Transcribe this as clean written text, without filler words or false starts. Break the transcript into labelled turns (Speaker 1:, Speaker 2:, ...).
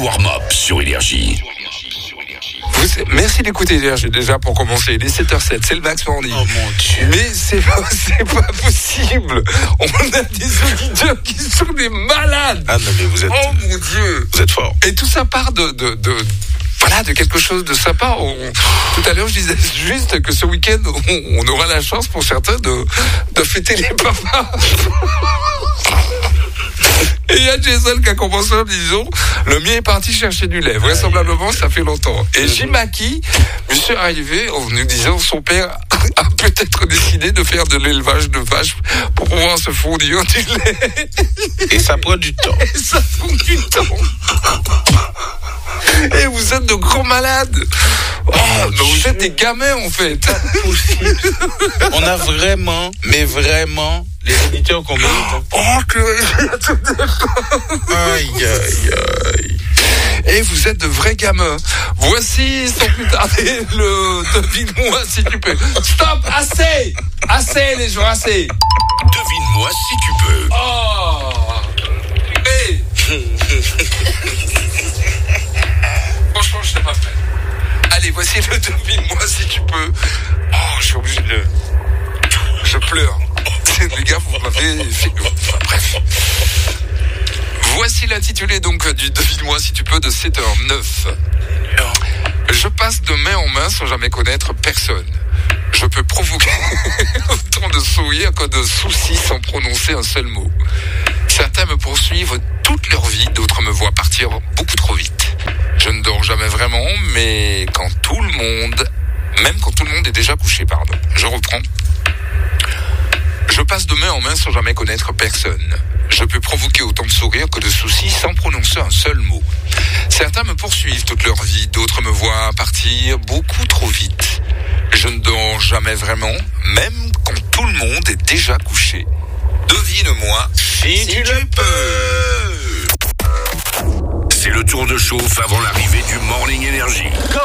Speaker 1: warm-up sur Énergie.
Speaker 2: Merci d'écouter Énergie déjà pour commencer. Il est 7h07, c'est le Max Morning.
Speaker 3: Oh mon Dieu.
Speaker 2: Mais c'est pas possible. On a des auditeurs qui sont des malades.
Speaker 3: Ah non mais vous êtes.
Speaker 2: Oh mon Dieu.
Speaker 3: Vous êtes fort.
Speaker 2: Et tout ça part de quelque chose de sympa. Tout à l'heure, je disais juste que ce week-end, on aura la chance pour certains de fêter les papas. Et il y a Jason qui a commencé en disant le mien est parti chercher du lait. Vraisemblablement, ça fait longtemps. Et Jimaki, monsieur arrivé en nous disant son père a peut-être décidé de faire de l'élevage de vaches pour pouvoir se fournir du lait.
Speaker 3: Et ça prend du temps.
Speaker 2: Et ça prend du temps. Et vous êtes de grands malades. Oh, mais vous êtes des gamins en fait.
Speaker 3: Possible. On a vraiment, mais vraiment, les auditeurs qu'on mérite.
Speaker 2: Oh, que...
Speaker 3: Aïe, aïe, aïe.
Speaker 2: Et vous êtes de vrais gamins. Voici, sans plus tarder, le devine-moi si tu peux. Stop, assez. Assez les gens, assez.
Speaker 1: Devine-moi si tu peux.
Speaker 2: Oh. Hey. Franchement, je n'étais pas prêt. Allez, voici le devine-moi si tu peux. Oh, je suis obligé de... Je pleure. Les gars, vous m'avez fait... Enfin, bref. Voici l'intitulé donc du devine-moi si tu peux de 7h09. Je passe de main en main sans jamais connaître personne. Je peux provoquer autant de sourires que de soucis sans prononcer un seul mot. Certains me poursuivent toute leur vie, d'autres me voient partir beaucoup trop vite. Je ne dors jamais vraiment, mais même quand tout le monde est déjà couché, Je reprends. Je passe de main en main sans jamais connaître personne. Je peux provoquer autant de sourires que de soucis sans prononcer un seul mot. Certains me poursuivent toute leur vie, d'autres me voient partir beaucoup trop vite. Je ne dors jamais vraiment, même quand tout le monde est déjà couché. Devine-moi si tu le peux.
Speaker 1: C'est le tour de chauffe avant l'arrivée du Morning Énergie.